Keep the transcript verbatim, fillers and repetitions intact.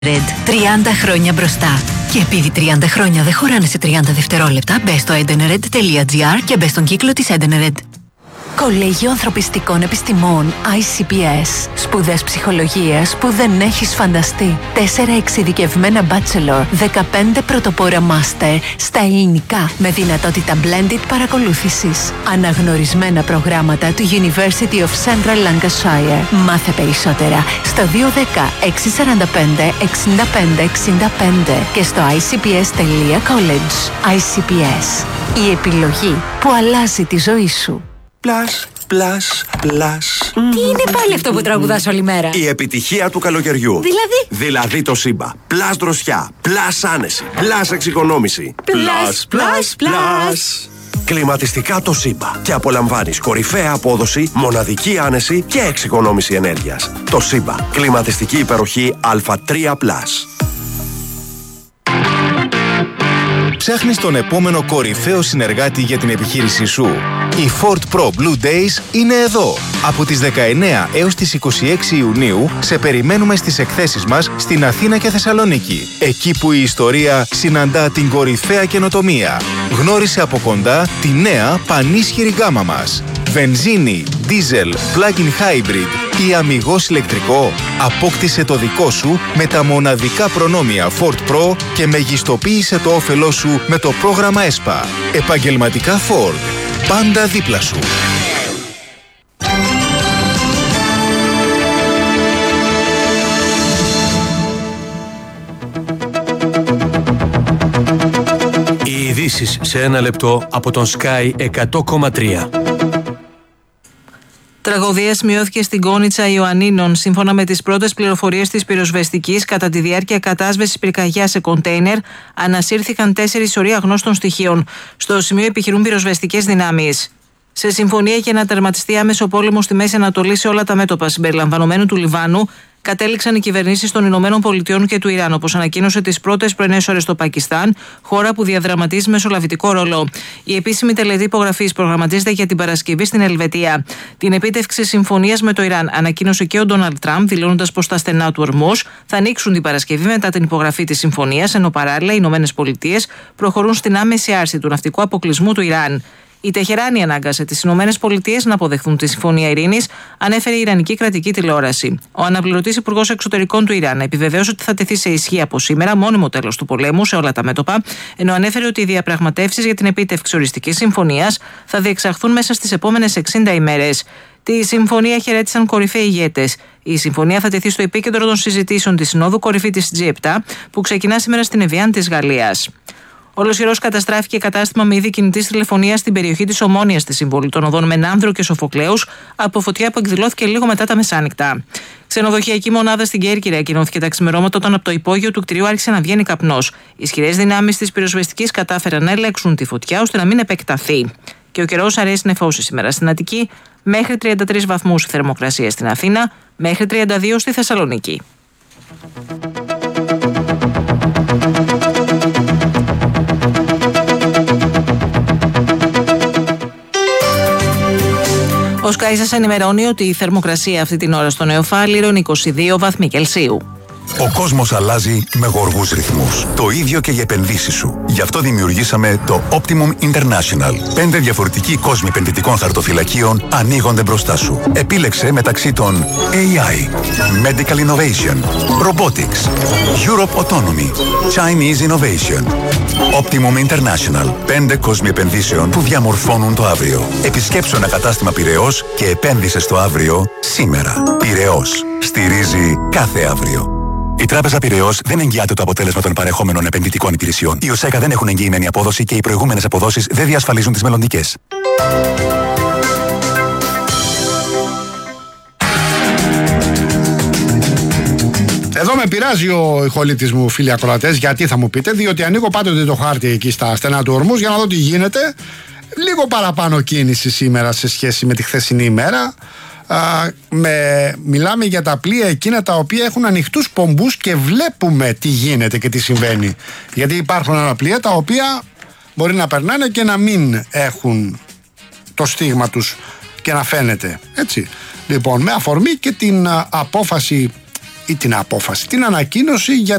Red, τριάντα χρόνια μπροστά. Και επειδή τριάντα χρόνια δεν χωράνε σε τριάντα δευτερόλεπτα, μπες στο edenred τελεία gr και μπες στον κύκλο της Edenred. Κολέγιο Ανθρωπιστικών Επιστημών άι σι πι ες. Σπουδές ψυχολογίας που δεν έχεις φανταστεί. Τέσσερα εξειδικευμένα bachelor, δεκαπέντε πρωτοπόρα master στα ελληνικά με δυνατότητα blended παρακολούθησης. Αναγνωρισμένα προγράμματα του University of Central Lancashire. Μάθε περισσότερα στο δύο ένα μηδέν έξι τέσσερα πέντε εξήντα πέντε εξήντα πέντε και στο άι σι πι ες τελεία college. άι σι πι ες. Η επιλογή που αλλάζει τη ζωή σου. Πλας, πλας, πλας. Τι είναι πάλι αυτό που τραγουδάς όλη μέρα? Η επιτυχία του καλοκαιριού. Δηλαδή? Δηλαδή το Σύμπα. Πλας δροσιά, πλας άνεση, πλας εξοικονόμηση. Πλας, πλας, πλας. Κλιματιστικά το Σύμπα. Και απολαμβάνεις κορυφαία απόδοση, μοναδική άνεση και εξοικονόμηση ενέργειας. Το Σύμπα. Κλιματιστική υπεροχή Α τρία πλας. Ψάχνεις τον επόμενο κορυφαίο συνεργάτη για την επιχείρησή σου? Η Ford Pro Blue Days είναι εδώ. Από τις δεκαεννέα έως τις είκοσι έξι Ιουνίου σε περιμένουμε στις εκθέσεις μας στην Αθήνα και Θεσσαλονίκη. Εκεί που η ιστορία συναντά την κορυφαία καινοτομία. Γνώρισε από κοντά τη νέα πανίσχυρη γκάμα μας. Βενζίνη, δίζελ, plug-in hybrid ή αμιγώς ηλεκτρικό. Απόκτησε το δικό σου με τα μοναδικά προνόμια Ford Pro και μεγιστοποίησε το όφελό σου με το πρόγραμμα ΕΣΠΑ. Επαγγελματικά Ford. Πάντα δίπλα σου. Οι ειδήσεις σε ένα λεπτό από τον Sky εκατό κόμμα τρία. Τραγωδία σημειώθηκε στην Κόνιτσα Ιωαννίνων. Σύμφωνα με τις πρώτες πληροφορίες της πυροσβεστικής, κατά τη διάρκεια κατάσβεσης πυρκαγιάς σε κοντέινερ, ανασύρθηκαν τέσσερις σωροί αγνώστων στοιχείων. Στο σημείο επιχειρούν πυροσβεστικές δυνάμεις. Σε συμφωνία για να τερματιστεί άμεσο πόλεμο στη Μέση Ανατολή σε όλα τα μέτωπα συμπεριλαμβανομένου του Λιβάνου, κατέληξαν οι κυβερνήσεις των Ηνωμένων Πολιτειών και του Ιράν, όπως ανακοίνωσε τις πρώτες πρωινές ώρες στο Πακιστάν, χώρα που διαδραματίζει μεσολαβητικό ρόλο. Η επίσημη τελετή υπογραφής προγραμματίζεται για την Παρασκευή στην Ελβετία. Την επίτευξη συμφωνίας με το Ιράν ανακοίνωσε και ο Ντόναλντ Τραμπ, δηλώνοντας πως τα στενά του Ορμούζ θα ανοίξουν την Παρασκευή μετά την υπογραφή της συμφωνίας, ενώ παράλληλα οι Ηνωμένες Πολιτείες προχωρούν στην άμεση άρση του ναυτικού αποκλεισμού του Ιράν. Η Τεχεράνη ανάγκασε τις Ηνωμένες Πολιτείες να αποδεχθούν τη Συμφωνία Ειρήνης, ανέφερε η Ιρανική κρατική τηλεόραση. Ο αναπληρωτής υπουργός εξωτερικών του Ιράν επιβεβαίωσε ότι θα τεθεί σε ισχύ από σήμερα μόνιμο τέλος του πολέμου σε όλα τα μέτωπα, ενώ ανέφερε ότι οι διαπραγματεύσεις για την επίτευξη οριστικής συμφωνίας θα διεξαχθούν μέσα στις επόμενες εξήντα ημέρες. Τη συμφωνία χαιρέτησαν κορυφαίοι ηγέτες. Η συμφωνία θα τεθεί στο επίκεντρο των συζητήσεων της Συνόδου Κορυφή της τζι επτά, που ξεκινά σήμερα στην Εβιάν της Γαλλίας. Ολοσχερός καταστράφηκε κατάστημα με είδη κινητής τηλεφωνίας στην περιοχή της Ομόνοιας στη συμβολή των οδών Μενάνδρο και Σοφοκλέους από φωτιά που εκδηλώθηκε λίγο μετά τα μεσάνυχτα. Ξενοδοχειακή μονάδα στην Κέρκυρα ακοινώθηκε τα ξημερώματα όταν από το υπόγειο του κτηρίου άρχισε να βγαίνει καπνός. Ισχυρές δυνάμεις της πυροσβεστικής κατάφεραν να ελέγξουν τη φωτιά ώστε να μην επεκταθεί. Και ο καιρός αρέσει νεφώσει σήμερα στην Αττική, μέχρι τριάντα τρεις βαθμούς θερμοκρασία στην Αθήνα, μέχρι τριάντα δύο στη Θεσσαλονίκη. Ο Sky σας ενημερώνει ότι η θερμοκρασία αυτή την ώρα στο Νεοφάλιρο είναι είκοσι δύο βαθμοί Κελσίου. Ο κόσμος αλλάζει με γοργούς ρυθμούς. Το ίδιο και για επενδύσεις σου. Γι' αυτό δημιουργήσαμε το Optimum International. Πέντε διαφορετικοί κόσμοι επενδυτικών χαρτοφυλακίων ανοίγονται μπροστά σου. Επίλεξε μεταξύ των έι άι, Medical Innovation, Robotics, Europe Autonomy, Chinese Innovation. Optimum International. Πέντε κόσμοι επενδύσεων που διαμορφώνουν το αύριο. Επισκέψου ένα κατάστημα Πειραιώς και επένδυσε στο αύριο σήμερα. Πειραιώς. Στηρίζει κάθε αύριο. Η Τράπεζα Πειραιώς δεν εγγυάται το αποτέλεσμα των παρεχόμενων επενδυτικών υπηρεσιών. Οι ΟΣΕΚΑ δεν έχουν εγγυημένη απόδοση και οι προηγούμενες αποδόσεις δεν διασφαλίζουν τις μελλοντικές. Εδώ με πειράζει ο ηχολήπτης μου, φίλοι ακροατές, γιατί θα μου πείτε, διότι ανοίγω πάντοτε το χάρτη εκεί στα στενά του Ορμούζ για να δω τι γίνεται. Λίγο παραπάνω κίνηση σήμερα σε σχέση με τη χθεσινή ημέρα. Α, με, μιλάμε για τα πλοία εκείνα τα οποία έχουν ανοιχτούς πομπούς και βλέπουμε τι γίνεται και τι συμβαίνει. Γιατί υπάρχουν άλλα πλοία τα οποία μπορεί να περνάνε και να μην έχουν το στίγμα τους και να φαίνεται. Έτσι. Λοιπόν, με αφορμή και την α, απόφαση ή την απόφαση, την ανακοίνωση για